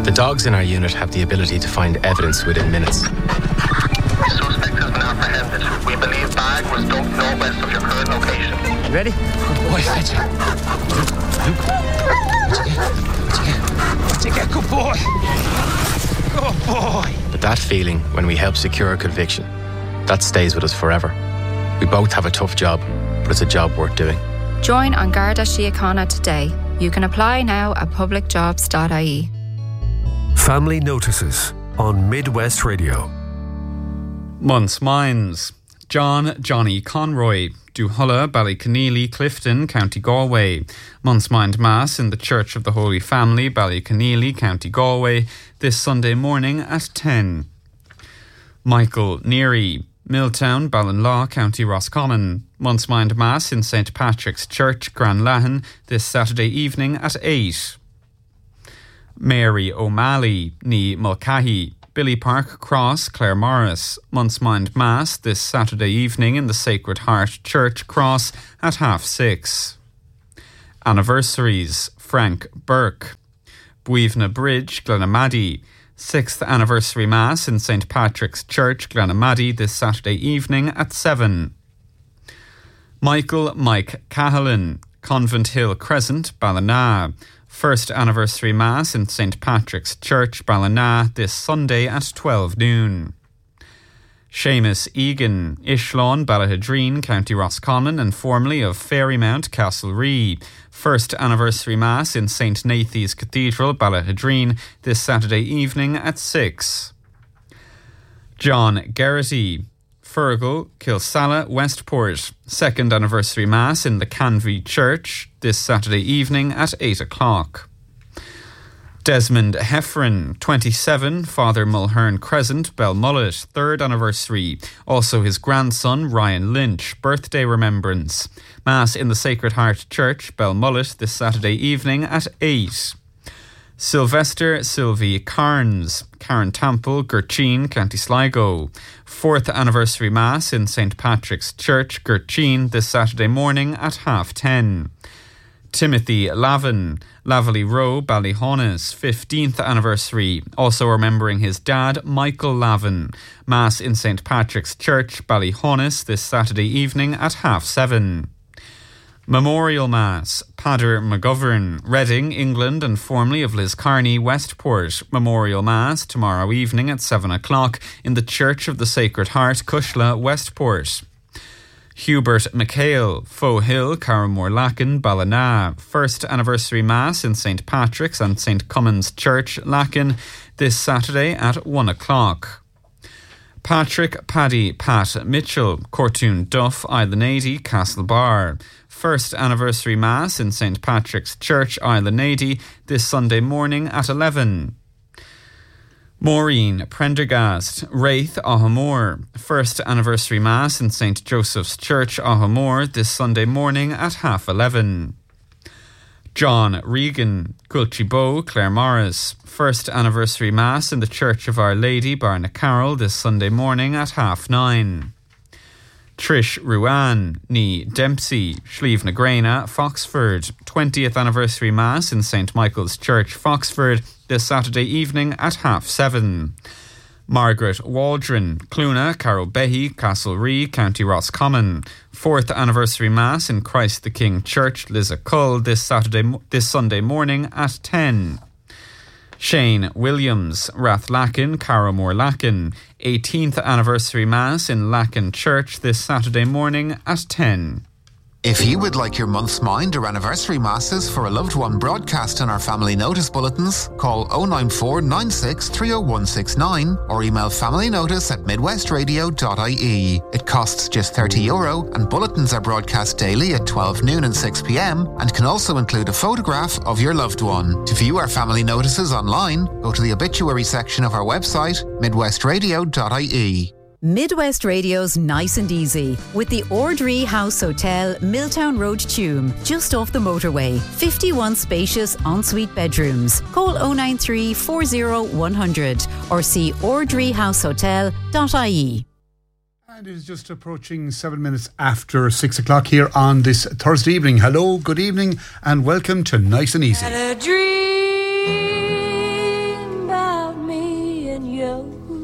The dogs in our unit have the ability to find evidence within minutes. The suspect has been apprehended. We believe bag was dumped northwest of your current location. You ready? Good boy, Fetchy. Luke. What'd you get? Good boy. Good boy. But that feeling when we help secure a conviction, that stays with us forever. We both have a tough job, but it's a job worth doing. Join An Garda Síochána today. You can apply now at publicjobs.ie. Family Notices on Midwest Radio. Month's Minds. Johnny Conroy, Duhulla, Ballyconneely, Clifton, County Galway. Month's Mind Mass in the Church of the Holy Family, Ballyconneely, County Galway, this Sunday morning at 10. Michael Neary, Milltown, Ballinlaw, County Roscommon. Month's Mind Mass in St. Patrick's Church, Granlahan, this Saturday evening at 8. Mary O'Malley, ní Mulcahy, Billy Park Cross, Clare Morris. Month's Mind Mass this Saturday evening in the Sacred Heart Church Cross at 6:30. Anniversaries: Frank Burke, Buivna Bridge, Glenamaddy. 6th Anniversary Mass in St. Patrick's Church, Glenamaddy this Saturday evening at 7. Mike Cahalan, Convent Hill Crescent, Ballina. 1st Anniversary Mass in St. Patrick's Church, Ballina, this Sunday at 12 noon. Seamus Egan, Ishlawn, Ballahadreen, County Roscommon, and formerly of Fairymount, Castlerea. 1st Anniversary Mass in St. Nathy's Cathedral, Ballahadreen, this Saturday evening at 6. John Garrity, Fergal, Kilsalla, Westport. 2nd Anniversary Mass in the Canvey Church this Saturday evening at 8 o'clock. Desmond Heffron, 27, Father Mulhern Crescent, Belmullet, 3rd Anniversary. Also his grandson, Ryan Lynch, birthday remembrance. Mass in the Sacred Heart Church, Belmullet, this Saturday evening at 8. Sylvester Sylvie Carnes, Karen Temple, Gurcheen, County Sligo. 4th Anniversary Mass in St. Patrick's Church, Gurcheen, this Saturday morning at 10:30. Timothy Lavin, Laverley Row, Ballyhonus, 15th Anniversary. Also remembering his dad, Michael Lavin. Mass in St. Patrick's Church, Ballyhonus, this Saturday evening at 7:30. Memorial Mass, Padder McGovern, Reading, England, and formerly of Liscarney, Westport. Memorial Mass tomorrow evening at 7 o'clock in the Church of the Sacred Heart, Cushla, Westport. Hubert McHale, Foe Hill, Carramore-Lacken, Ballina. 1st Anniversary Mass in St. Patrick's and St. Cummins Church, Lacken, this Saturday at 1 o'clock. Patrick Paddy Pat Mitchell, Cortoon Duff, Islanady, Castlebar. 1st Anniversary Mass in St. Patrick's Church, Islanady, this Sunday morning at 11. Maureen Prendergast, Wraith, Ahamore. 1st Anniversary Mass in St. Joseph's Church, Ahamore, this Sunday morning at 11:30. John Regan, Culchibo, Clare Morris. 1st Anniversary Mass in the Church of Our Lady, Barnacarroll, this Sunday morning at 9:30. Trish Ruan, ní Dempsey, Slieve na Grana, Foxford. 20th Anniversary Mass in St. Michael's Church, Foxford, this Saturday evening at 7:30. Margaret Waldron, Cluna, Carrowbehy, Castlerea, County Roscommon. 4th Anniversary Mass in Christ the King Church, Lissacull, this Sunday morning at 10. Shane Williams, Rathlacken, Carramore-Lacken. 18th Anniversary Mass in Lacken Church this Saturday morning at 10. If you would like your month's mind or anniversary masses for a loved one broadcast in our family notice bulletins, call 094 96 30169 or email familynotice@midwestradio.ie. It costs just €30 and bulletins are broadcast daily at 12 noon and 6 p.m. and can also include a photograph of your loved one. To view our family notices online, go to the obituary section of our website, midwestradio.ie. Midwest Radio's Nice and Easy with the Ordree House Hotel, Milltown Road, Tuam, just off the motorway. 51 spacious ensuite bedrooms. Call 093 40 100 or see ordreehousehotel.ie. And it is just approaching 7 minutes after 6 o'clock here on this Thursday evening. Hello, good evening, and welcome to Nice and Easy. Had a dream you.